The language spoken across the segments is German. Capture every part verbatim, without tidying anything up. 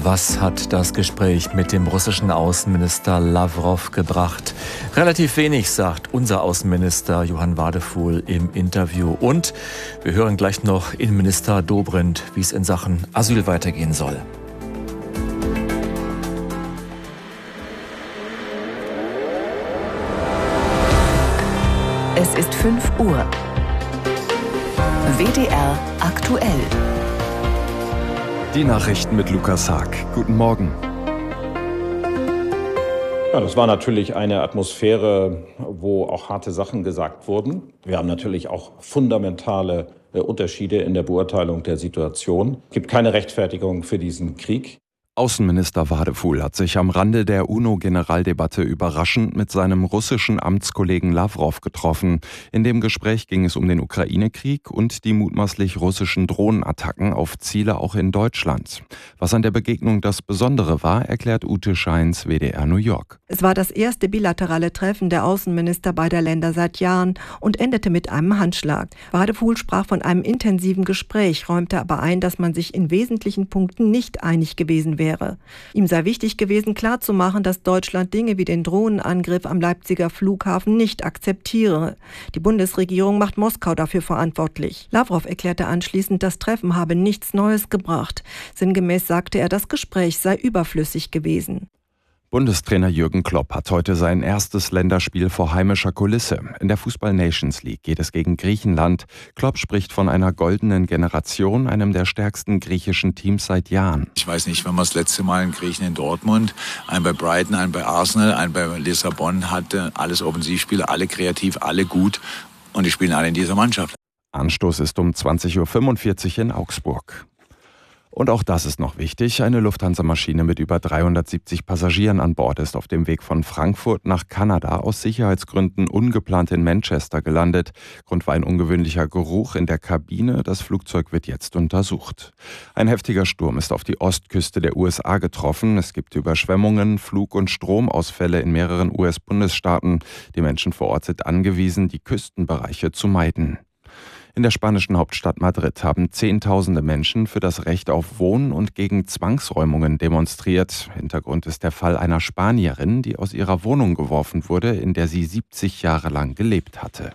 Was hat das Gespräch mit dem russischen Außenminister Lavrov gebracht? Relativ wenig, sagt unser Außenminister Johann Wadefuhl im Interview. Und wir hören gleich noch Innenminister Dobrindt, wie es in Sachen Asyl weitergehen soll. Es ist fünf Uhr. W D R aktuell. Die Nachrichten mit Lukas Haag. Guten Morgen. Ja, das war natürlich eine Atmosphäre, wo auch harte Sachen gesagt wurden. Wir haben natürlich auch fundamentale äh, Unterschiede in der Beurteilung der Situation. Es gibt keine Rechtfertigung für diesen Krieg. Außenminister Wadefuhl hat sich am Rande der UNO-Generaldebatte überraschend mit seinem russischen Amtskollegen Lavrov getroffen. In dem Gespräch ging es um den Ukraine-Krieg und die mutmaßlich russischen Drohnenattacken auf Ziele auch in Deutschland. Was an der Begegnung das Besondere war, erklärt Ute Scheins, W D R New York. Es war das erste bilaterale Treffen der Außenminister beider Länder seit Jahren und endete mit einem Handschlag. Wadefuhl sprach von einem intensiven Gespräch, räumte aber ein, dass man sich in wesentlichen Punkten nicht einig gewesen wäre. Wäre. Ihm sei wichtig gewesen, klarzumachen, dass Deutschland Dinge wie den Drohnenangriff am Leipziger Flughafen nicht akzeptiere. Die Bundesregierung macht Moskau dafür verantwortlich. Lavrov erklärte anschließend, das Treffen habe nichts Neues gebracht. Sinngemäß sagte er, das Gespräch sei überflüssig gewesen. Bundestrainer Jürgen Klopp hat heute sein erstes Länderspiel vor heimischer Kulisse. In der Fußball-Nations League geht es gegen Griechenland. Klopp spricht von einer goldenen Generation, einem der stärksten griechischen Teams seit Jahren. Ich weiß nicht, wenn man das letzte Mal in Griechen in Dortmund, einen bei Brighton, einen bei Arsenal, einen bei Lissabon hatte, alles Offensivspieler, alle kreativ, alle gut und die spielen alle in dieser Mannschaft. Anstoß ist um zwanzig Uhr fünfundvierzig in Augsburg. Und auch das ist noch wichtig. Eine Lufthansa-Maschine mit über dreihundertsiebzig Passagieren an Bord ist auf dem Weg von Frankfurt nach Kanada aus Sicherheitsgründen ungeplant in Manchester gelandet. Grund war ein ungewöhnlicher Geruch in der Kabine. Das Flugzeug wird jetzt untersucht. Ein heftiger Sturm ist auf die Ostküste der U S A getroffen. Es gibt Überschwemmungen, Flug- und Stromausfälle in mehreren U S-Bundesstaaten. Die Menschen vor Ort sind angewiesen, die Küstenbereiche zu meiden. In der spanischen Hauptstadt Madrid haben Zehntausende Menschen für das Recht auf Wohnen und gegen Zwangsräumungen demonstriert. Hintergrund ist der Fall einer Spanierin, die aus ihrer Wohnung geworfen wurde, in der sie siebzig Jahre lang gelebt hatte.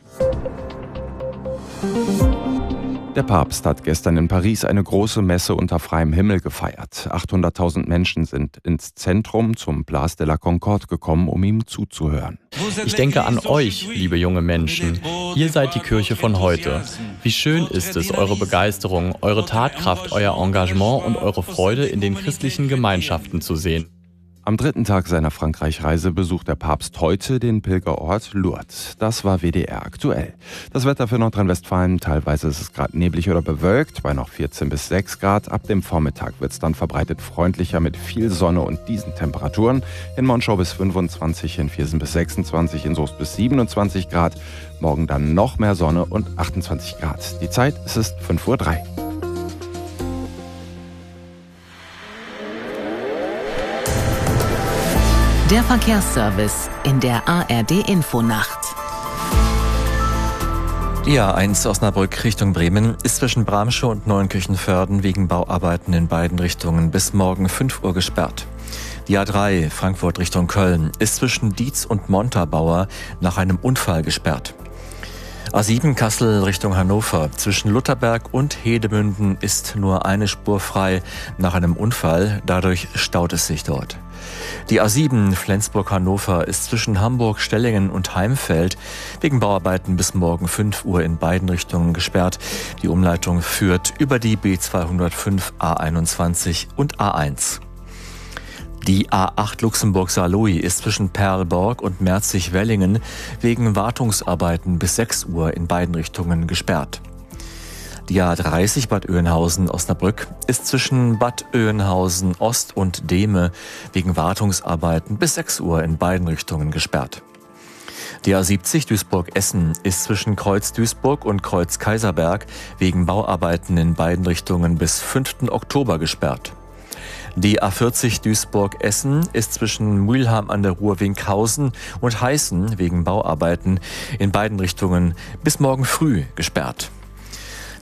Der Papst hat gestern in Paris eine große Messe unter freiem Himmel gefeiert. achthunderttausend Menschen sind ins Zentrum zum Place de la Concorde gekommen, um ihm zuzuhören. Ich denke an euch, liebe junge Menschen. Ihr seid die Kirche von heute. Wie schön ist es, eure Begeisterung, eure Tatkraft, euer Engagement und eure Freude in den christlichen Gemeinschaften zu sehen. Am dritten Tag seiner Frankreich-Reise besucht der Papst heute den Pilgerort Lourdes. Das war W D R aktuell. Das Wetter für Nordrhein-Westfalen, teilweise ist es gerade neblig oder bewölkt, bei noch vierzehn bis sechs Grad. Ab dem Vormittag wird es dann verbreitet freundlicher mit viel Sonne und diesen Temperaturen. In Monschau bis fünfundzwanzig, in Viersen bis sechsundzwanzig, in Soest bis siebenundzwanzig Grad. Morgen dann noch mehr Sonne und achtundzwanzig Grad. Die Zeit, es ist fünf Uhr drei. Der Verkehrsservice in der A R D-Infonacht. Die A eins Osnabrück Richtung Bremen ist zwischen Bramsche und Neuenkirchenförden wegen Bauarbeiten in beiden Richtungen bis morgen fünf Uhr gesperrt. Die A drei Frankfurt Richtung Köln ist zwischen Dietz und Montabaur nach einem Unfall gesperrt. A sieben Kassel Richtung Hannover zwischen Lutherberg und Hedemünden ist nur eine Spur frei nach einem Unfall, dadurch staut es sich dort. Die A sieben Flensburg-Hannover ist zwischen Hamburg-Stellingen und Heimfeld wegen Bauarbeiten bis morgen fünf Uhr in beiden Richtungen gesperrt. Die Umleitung führt über die B zweihundertfünf, A einundzwanzig und A eins. Die A acht Luxemburg-Saarlouis ist zwischen Perlborg und Merzig-Wellingen wegen Wartungsarbeiten bis sechs Uhr in beiden Richtungen gesperrt. Die A dreißig Bad Oeynhausen-Osnabrück ist zwischen Bad Oeynhausen Ost und Dehme wegen Wartungsarbeiten bis sechs Uhr in beiden Richtungen gesperrt. Die A siebzig Duisburg-Essen ist zwischen Kreuz Duisburg und Kreuz Kaiserberg wegen Bauarbeiten in beiden Richtungen bis fünften Oktober gesperrt. Die A vierzig Duisburg-Essen ist zwischen Mülheim an der Ruhr Winkhausen und Heißen wegen Bauarbeiten in beiden Richtungen bis morgen früh gesperrt.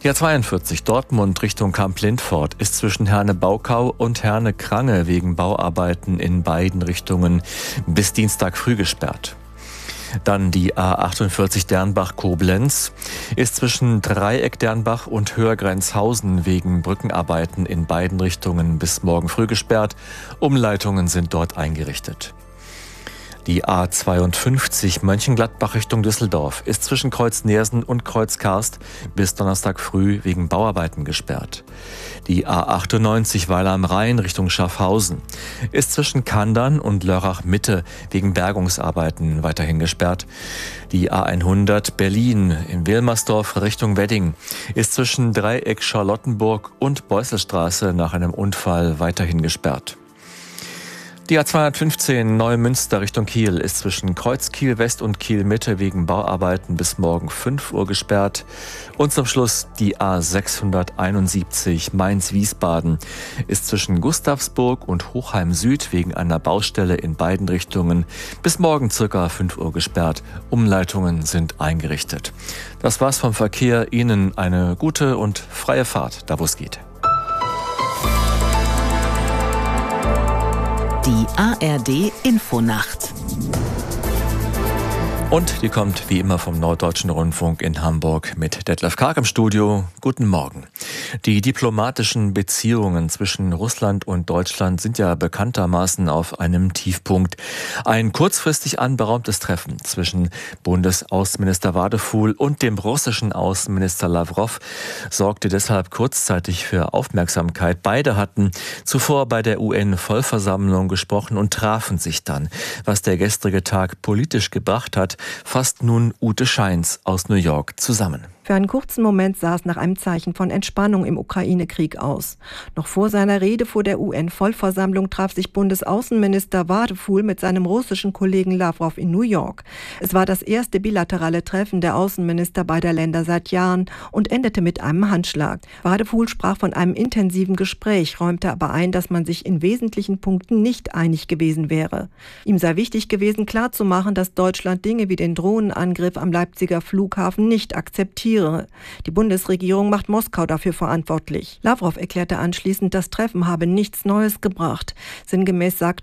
Die A zweiundvierzig Dortmund Richtung Kamp-Lindfort ist zwischen Herne-Baukau und Herne-Krange wegen Bauarbeiten in beiden Richtungen bis Dienstag früh gesperrt. Dann die A achtundvierzig Dernbach-Koblenz ist zwischen Dreieck-Dernbach und Höhergrenzhausen wegen Brückenarbeiten in beiden Richtungen bis morgen früh gesperrt. Umleitungen sind dort eingerichtet. Die A zweiundfünfzig Mönchengladbach Richtung Düsseldorf ist zwischen Kreuz-Neersen und Kreuz-Karst bis Donnerstag früh wegen Bauarbeiten gesperrt. Die A achtundneunzig Weiler am Rhein Richtung Schaffhausen ist zwischen Kandern und Lörrach Mitte wegen Bergungsarbeiten weiterhin gesperrt. Die A hundert Berlin in Wilmersdorf Richtung Wedding ist zwischen Dreieck Charlottenburg und Beusselstraße nach einem Unfall weiterhin gesperrt. Die A zweihundertfünfzehn Neumünster Richtung Kiel ist zwischen Kreuz Kiel West und Kiel Mitte wegen Bauarbeiten bis morgen fünf Uhr gesperrt. Und zum Schluss die A sechshunderteinundsiebzig Mainz-Wiesbaden ist zwischen Gustavsburg und Hochheim Süd wegen einer Baustelle in beiden Richtungen bis morgen circa fünf Uhr gesperrt. Umleitungen sind eingerichtet. Das war's vom Verkehr. Ihnen eine gute und freie Fahrt, da wo es geht. Die A R D Infonacht. Und die kommt wie immer vom Norddeutschen Rundfunk in Hamburg mit Detlef Karg im Studio. Guten Morgen. Die diplomatischen Beziehungen zwischen Russland und Deutschland sind ja bekanntermaßen auf einem Tiefpunkt. Ein kurzfristig anberaumtes Treffen zwischen Bundesaußenminister Wadefuhl und dem russischen Außenminister Lavrov sorgte deshalb kurzzeitig für Aufmerksamkeit. Beide hatten zuvor bei der U N-Vollversammlung gesprochen und trafen sich dann. Was der gestrige Tag politisch gebracht hat, fasst nun Ute Scheins aus New York zusammen. Für einen kurzen Moment sah es nach einem Zeichen von Entspannung im Ukraine-Krieg aus. Noch vor seiner Rede vor der U N-Vollversammlung traf sich Bundesaußenminister Wadefuhl mit seinem russischen Kollegen Lavrov in New York. Es war das erste bilaterale Treffen der Außenminister beider Länder seit Jahren und endete mit einem Handschlag. Wadefuhl sprach von einem intensiven Gespräch, räumte aber ein, dass man sich in wesentlichen Punkten nicht einig gewesen wäre. Ihm sei wichtig gewesen, klarzumachen, dass Deutschland Dinge wie den Drohnenangriff am Leipziger Flughafen nicht akzeptiert. Die Bundesregierung macht Moskau dafür verantwortlich. Lavrov erklärte anschließend, das Treffen habe nichts Neues gebracht. Sinngemäß sagte